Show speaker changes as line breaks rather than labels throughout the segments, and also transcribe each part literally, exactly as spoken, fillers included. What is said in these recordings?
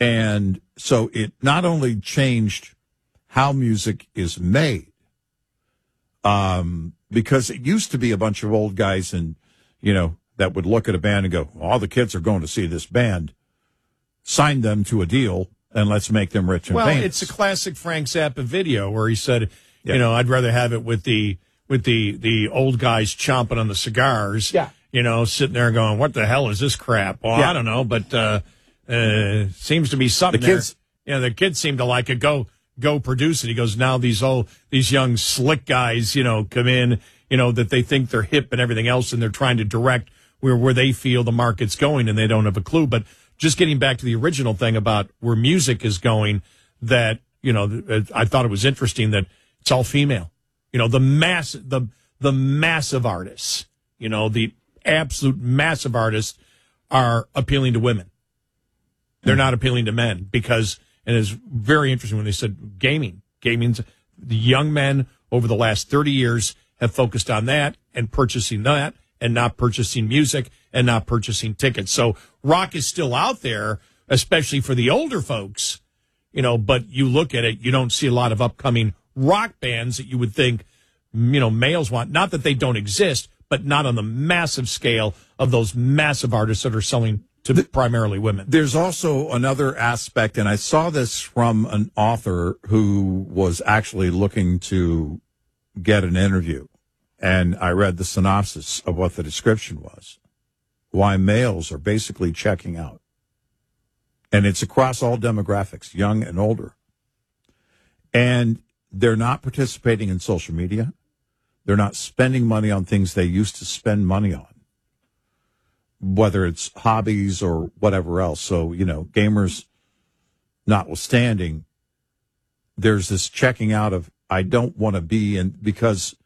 And so it not only changed how music is made, um, because it used to be a bunch of old guys and, you know, that would look at a band and go, well, all the kids are going to see this band. Sign them to a deal and let's make them rich and
well,
famous.
Well, it's a classic Frank Zappa video where he said,
yeah.
you know, I'd rather have it with the with the, the old guys chomping on the cigars,
yeah.
you know, sitting there going, what the hell is this crap? Well,
yeah.
I don't know, but uh, uh, seems to be something
the kids,
there. Yeah, the kids seem to like it. Go go produce it. He goes, now these old, these young slick guys, you know, come in, you know, that they think they're hip and everything else, and they're trying to direct where, where they feel the market's going, and they don't have a clue. But just getting back to the original thing about where music is going, that, you know, I thought it was interesting that it's all female. You know, the mass, the the massive artists, you know, the absolute massive artists are appealing to women. They're not appealing to men because, and it's very interesting when they said gaming. Gaming's, the young men over the last thirty years have focused on that and purchasing that and not purchasing music and not purchasing tickets. So rock is still out there, especially for the older folks, you know, but you look at it, you don't see a lot of upcoming rock bands that you would think, you know, males want. Not that they don't exist, but not on the massive scale of those massive artists that are selling to primarily women.
There's also another aspect, and I saw this from an author who was actually looking to get an interview, and I read the synopsis of what the description was. Why males are basically checking out. And it's across all demographics, young and older. And they're not participating in social media. They're not spending money on things they used to spend money on, whether it's hobbies or whatever else. So, you know, gamers notwithstanding, there's this checking out of, I don't want to be in, because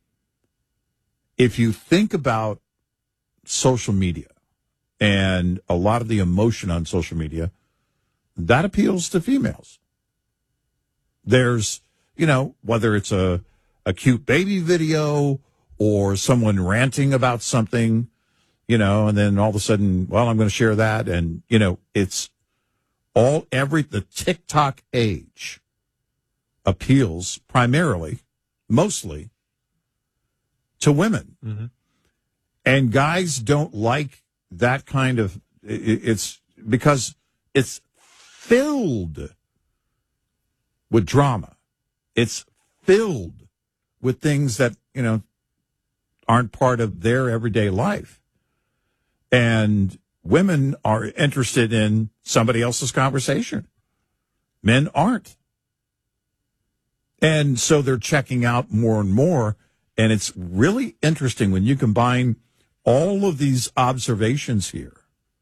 if you think about social media and a lot of the emotion on social media, that appeals to females. There's, you know, whether it's a, a cute baby video or someone ranting about something, you know, and then all of a sudden, well, I'm going to share that. And, you know, it's all, every, the TikTok age appeals primarily, mostly to women.
Mm-hmm.
And guys don't like that kind of, it's because it's filled with drama. It's filled with things that, you know, aren't part of their everyday life. And women are interested in somebody else's conversation. Men aren't. And so they're checking out more and more. And it's really interesting when you combine all of these observations here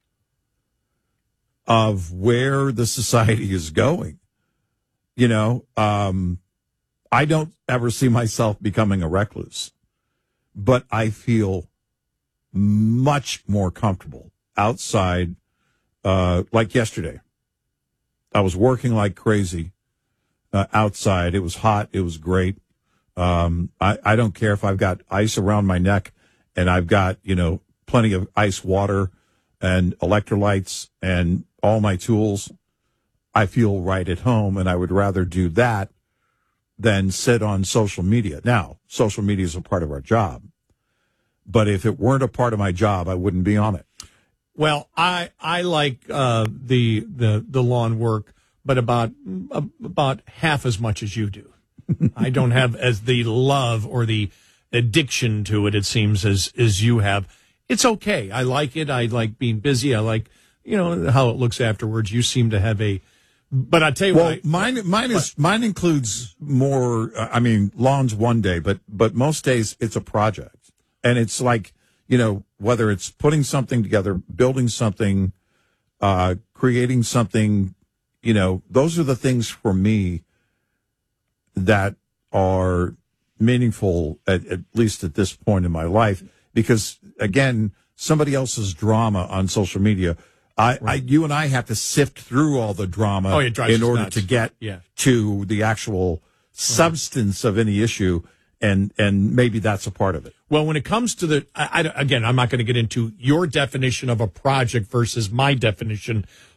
of where the society is going. You know, um, I don't ever see myself becoming a recluse, but I feel much more comfortable outside. Uh, like yesterday, I was working like crazy uh, outside. It was hot. It was great. Um, I, I don't care if I've got ice around my neck and I've got, you know, plenty of ice water and electrolytes and all my tools. I feel right at home, and I would rather do that than sit on social media. Now, social media is a part of our job, but if it weren't a part of my job, I wouldn't be on it.
Well, I I like uh, the the the lawn work, but about uh, about half as much as you do. I don't have as the love or the addiction to it, it seems, as as you have. It's okay. I like it. I like being busy. I like, you know, how it looks afterwards. You seem to have a. But I tell you
well,
what, I,
mine mine is mine includes more. Uh, I mean, lawns one day, but but most days it's a project, and it's like, you know, whether it's putting something together, building something, uh, creating something, you know, those are the things for me that are meaningful, at, at least at this point in my life, because again, somebody else's drama on social media. I, right. I, you and I have to sift through all the drama
oh, it
in order
nuts.
to get
yeah.
to the actual substance of any issue, and and maybe that's a part of it.
Well, when it comes to the, I, I, again, I'm not going to get into your definition of a project versus my definition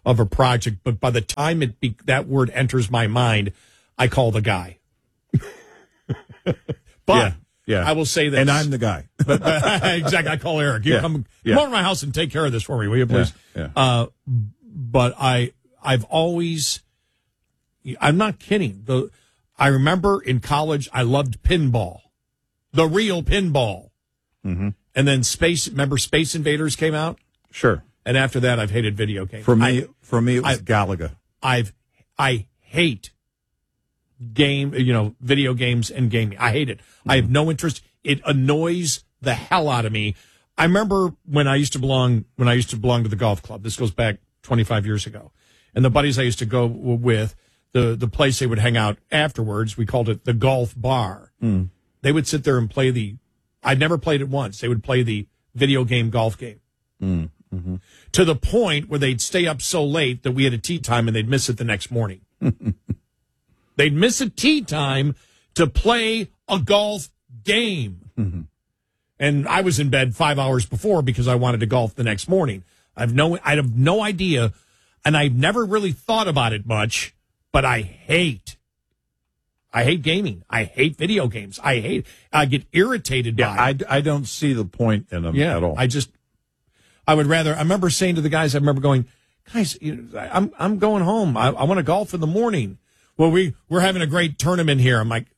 of a project, but by the time it be, that word enters my mind, I call the guy. But
yeah, yeah.
I will say this.
And I'm the guy.
but, uh, exactly. I call Eric. You
yeah,
come,
yeah.
come over to my house and take care of this for me, will you, please?
Yeah, yeah.
Uh, but I, I've always, I'm not kidding. The, I remember in college, I loved pinball, the real pinball.
Mm-hmm.
And then Space, remember Space Invaders came out?
Sure.
And after that, I've hated video games.
For me,
I,
for me, it was
I,
Galaga.
I've, I hate game, you know, video games and gaming. I hate it. Mm-hmm. I have no interest. It annoys the hell out of me. I remember when I used to belong, when I used to belong to the golf club. This goes back twenty-five years ago. And the buddies I used to go with, the, the place they would hang out afterwards, we called it the golf bar.
Mm.
They would sit there and play the, I'd never played it once. They would play the video game golf game.
Mm. Mm-hmm.
To the point where they'd stay up so late that we had a tea time and they'd miss it the next morning. They'd miss a tea time to play a golf game.
Mm-hmm.
And I was in bed five hours before because I wanted to golf the next morning. I've no, I have no idea, and I've never really thought about it much, but I hate, I hate gaming. I hate video games. I hate, I get irritated
yeah,
by it.
I, I don't see the point in them
yeah,
at all.
I just, I would rather, I remember saying to the guys, I remember going, guys, you know, I'm, I'm going home. I, I want to golf in the morning. Well, we, we're having a great tournament here. I'm like,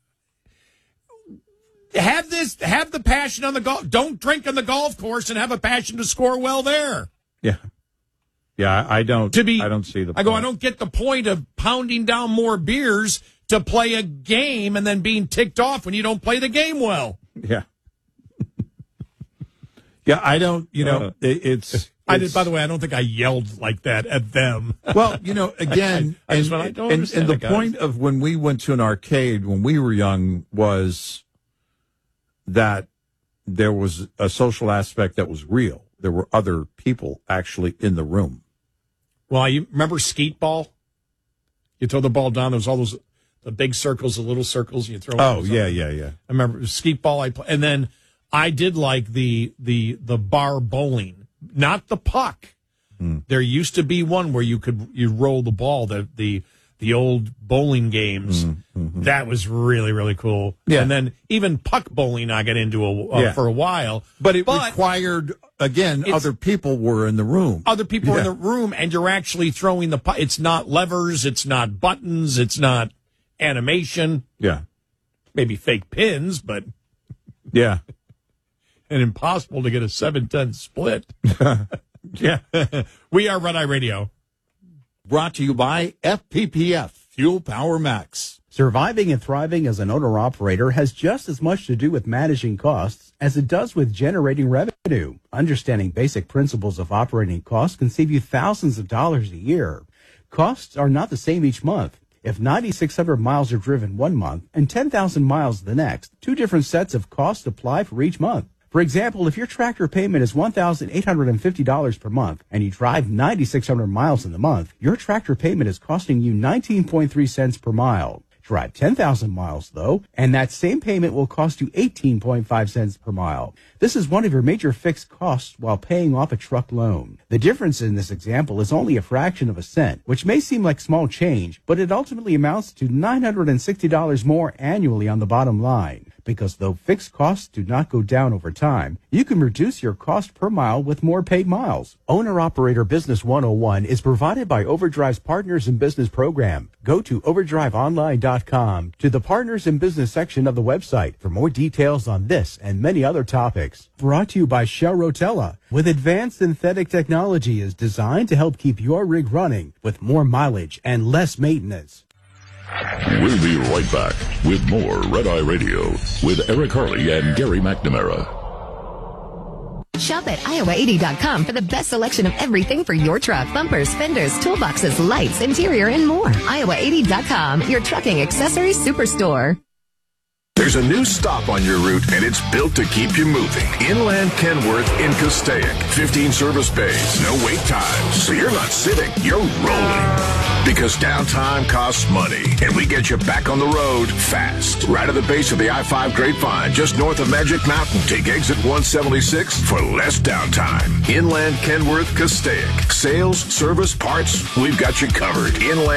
have this, have the passion on the golf. Don't drink on the golf course and have a passion to score well there.
Yeah. Yeah, I don't,
To be,
I don't see the point.
I go, I don't get the point of pounding down more beers to play a game and then being ticked off when you don't play the game well.
Yeah. Yeah, I don't, you know,
Uh,
it, it's,
I did,
it's-
by the way, I don't think I yelled like that at them.
Well, you know, again,
I- I just
and,
went, I don't
and,
understand
and the
it, guys.
point of when we went to an arcade when we were young was that there was a social aspect that was real. There were other people actually in the room.
Well, you remember skeet ball? You throw the ball down. There was all those the big circles, the little circles. You throw.
Oh,
those
yeah,
up.
yeah, yeah.
I remember skeet ball. I play, and then I did like the the the bar bowling, not the puck.
Hmm.
There used to be one where you could you roll the ball. The the the old bowling games.
Mm-hmm.
That was really really cool.
Yeah.
And then even puck bowling, I got into a, uh,
Yeah.
for a while.
But it
But-
required, again,
It's-
other people were in the room.
Other people are in
Yeah.
the room, and you're actually throwing the puck. It's not levers. It's not buttons. It's not animation.
Yeah.
Maybe fake pins, but
Yeah.
and impossible to get a seven ten split.
Yeah.
We are Red Eye Radio.
Brought to you by F P P F, Fuel Power Max.
Surviving and thriving as an owner-operator has just as much to do with managing costs as it does with generating revenue. Understanding basic principles of operating costs can save you thousands of dollars a year. Costs are not the same each month. If nine thousand six hundred miles are driven one month and ten thousand miles the next, two different sets of costs apply for each month. For example, if your tractor payment is one thousand eight hundred fifty dollars per month and you drive nine thousand six hundred miles in the month, your tractor payment is costing you nineteen point three cents per mile. Drive ten thousand miles, though, and that same payment will cost you eighteen point five cents per mile. This is one of your major fixed costs while paying off a truck loan. The difference in this example is only a fraction of a cent, which may seem like small change, but it ultimately amounts to nine hundred sixty dollars more annually on the bottom line. Because though fixed costs do not go down over time, you can reduce your cost per mile with more paid miles. Owner-Operator Business one oh one is provided by Overdrive's Partners in Business program. Go to overdrive online dot com to the Partners in Business section of the website for more details on this and many other topics. Brought to you by Shell Rotella, with advanced synthetic technology is designed to help keep your rig running with more mileage and less maintenance.
We'll be right back with more Red Eye Radio with Eric Harley and Gary McNamara.
Shop at Iowa eighty dot com for the best selection of everything for your truck. Bumpers, fenders, toolboxes, lights, interior, and more. Iowa eighty dot com, your trucking accessories superstore.
There's a new stop on your route, and it's built to keep you moving. Inland Kenworth in Castaic. fifteen service bays, no wait times. So you're not sitting, you're rolling. Because downtime costs money, and we get you back on the road fast. Right at the base of the I five Grapevine, just north of Magic Mountain. Take exit one seventy-six for less downtime. Inland Kenworth Castaic. Sales, service, parts, we've got you covered. Inland